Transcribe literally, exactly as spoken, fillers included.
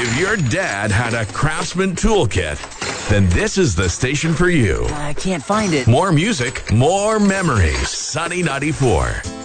If your dad had a Craftsman toolkit, then this is the station for you. I can't find it. More music, more memories. Sunny ninety-four.